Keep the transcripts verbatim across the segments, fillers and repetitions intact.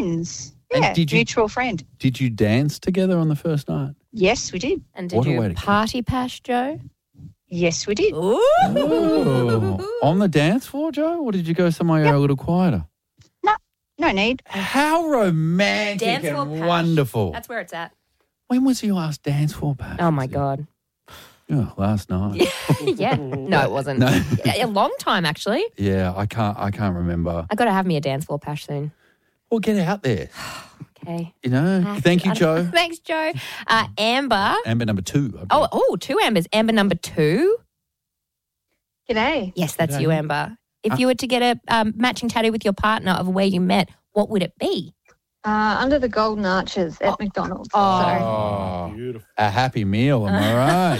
friends. And Yeah, did you- mutual friend. Did you dance together on the first night? Yes, we did. And did What a way you to go. party pash, Joe? Yes, we did. Ooh. Oh. On the dance floor, Joe, or did you go somewhere a little quieter? No, no need. How romantic Dance floor and pash. wonderful. That's where it's at. When was your last dance floor pash? Oh, my God. Oh, last night. Yeah. No, it wasn't. No. A long time, actually. Yeah, I can't. I can't remember. I got to have me a dance floor pash soon. Well, get out there. Okay. You know. I have Thank to- you, I don't- Joe. Thanks, Joe. Uh, Amber. Amber number two. I Oh, believe. oh, two Ambers. Amber number two. G'day. Yes, that's G'day. you, Amber. If Uh, you were to get a um, matching tattoo with your partner of where you met, what would it be? Uh, under the Golden Arches at McDonald's. Oh, Beautiful. a happy meal. Am I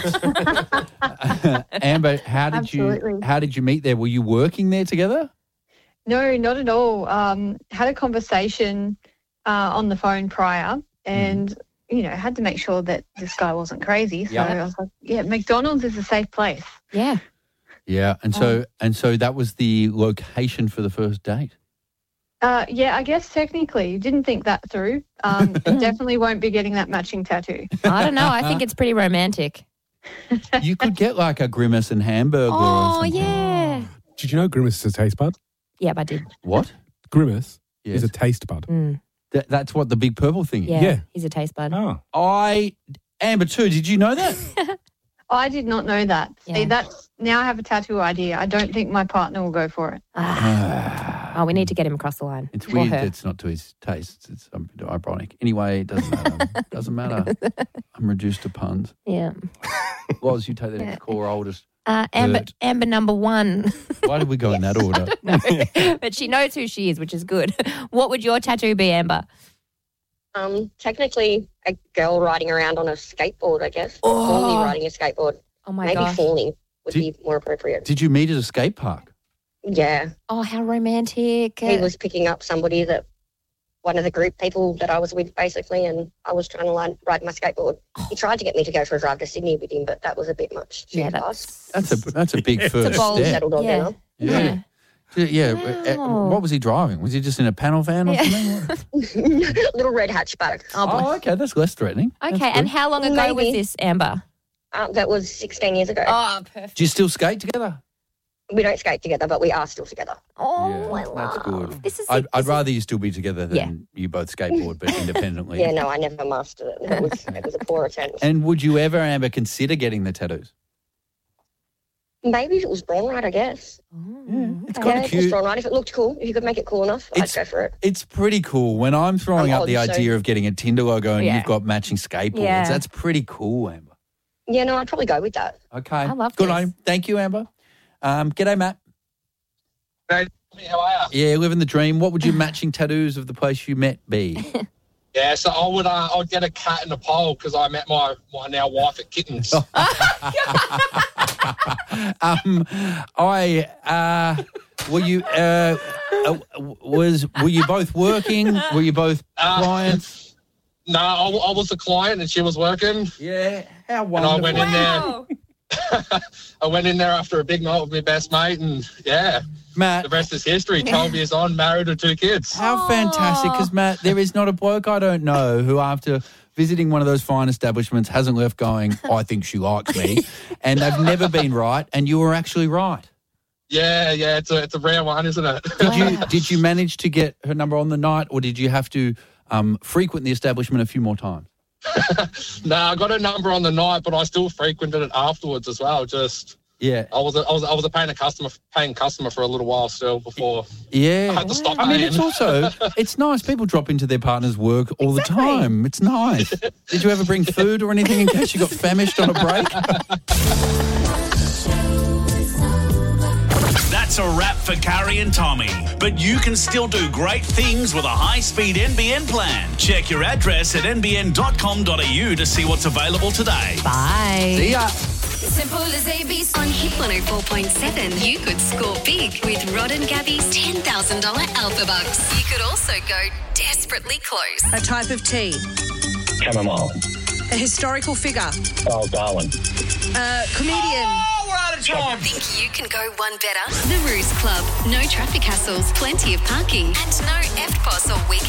right? Amber, how did Absolutely. you how did you meet there? Were you working there together? No, not at all. Um, had a conversation uh, on the phone prior and, you know, had to make sure that this guy wasn't crazy. So Yeah. I was like, yeah, McDonald's is a safe place. Yeah. Yeah, and so and so that was the location for the first date. Uh, yeah, I guess technically didn't think that through. Um, definitely won't be getting that matching tattoo. I don't know. I think it's pretty romantic. You could get like a grimace and hamburger. or Oh, something. yeah. Did you know Grimace is a taste bud? Yeah, I did. What? Grimace Yes. is a taste bud. Mm, Th- that's what the big purple thing is. yeah, Yeah. he's a taste bud. Oh. I Amber too. Did you know that? I did not know that. Yeah. See, that's now I have a tattoo idea. I don't think my partner will go for it. Ah. Oh, we need to get him across the line. It's Or weird her. that it's not to his taste. It's a bit ironic. Anyway, it doesn't matter. doesn't matter. I'm reduced to puns. Yeah. Loz, you take the next call, oldest. Uh, Amber, Bert. Amber number one. Why did we go in that order? No, but she knows who she is, which is good. What would your tattoo be, Amber? Um, technically, a girl riding around on a skateboard, I guess. Oh. Fawny riding a skateboard. Oh, my Maybe gosh. fawny would Did- be more appropriate. Did you meet at a skate park? Yeah. Oh, how romantic. He was picking up somebody that, one of the group people that I was with, basically, and I was trying to line, ride my skateboard. He tried to get me to go for a drive to Sydney with him, but that was a bit much. too Yeah, fast. that's... That's a that's a big first bold step. Settled on Yeah. now. Yeah. Yeah. yeah. uh, Wow. What was he driving? Was he just in a panel van or Yeah. something? Little red hatchback. Oh, boy. Oh, okay. That's less threatening. Okay, That's and good. how long ago was Maybe. this, Amber? Um, that was sixteen years ago. Oh, perfect. Do you still skate together? We don't skate together, but we are still together. Oh, Yeah, I that's love. good. This is. I'd, this I'd is- rather you still be together than Yeah. you both skateboard, but independently. Yeah, no, I never mastered it. It was, it was a poor attempt. And would you ever, Amber, consider getting the tattoos? Maybe if it was drawn right, I guess. Oh, It's okay. kind Yeah, of if it was cute. drawn right. If it looked cool, if you could make it cool enough, It's- I'd go for it. It's pretty cool. When I'm throwing I'm up the odd, so- idea of getting a Tinder logo and Yeah. you've got matching skateboards, Yeah. that's pretty cool, Amber. Yeah, no, I'd probably go with that. Okay. I love Good this. on you. Thank you, Amber. Um, g'day, Matt. Hey, how are you? Yeah, living the dream. What would your matching tattoos of the place you met be? Yeah, so I would uh, I'd get a cat and a pole because I met my, my now wife at Kittens. um, I uh, were you uh, uh, was were you both working? Were you both Uh, clients? no, I, I was the client and she was working. Yeah, how And I wonderful. went in there. Wow. I went in there after a big night with my best mate, and yeah, the Matt, rest is history. twelve years on, married with two kids. how fantastic! Because Matt, there is not a bloke I don't know who, after visiting one of those fine establishments, hasn't left going, "I think she likes me," and they've never been right, and you were actually right. Yeah, yeah, it's a it's a rare one, isn't it? Did you did you manage to get her number on the night, or did you have to um, frequent the establishment a few more times? No, I got a number on the night, but I still frequented it afterwards as well. Just Yeah, I was a, I was I was a paying customer paying customer for a little while still before yeah. I had to stop I mean, paying. it's also it's nice. People drop into their partner's work all the time. It's nice. Did you ever bring food or anything in case you got famished on a break? That's a wrap for Carrie and Tommy. But you can still do great things with a high-speed N B N plan. Check your address at n b n dot com dot a u to see what's available today. Bye. See ya. Simple as A B C. On Hit one oh four point seven, you could score big with Rod and Gabby's ten thousand dollars Alpha Bucks. You could also go desperately close. A type of tea. Chamomile. A historical figure. Oh, Darwin. A comedian. Think you can go one better? The Ruse Club. No traffic hassles, plenty of parking, and no F P O S or weekend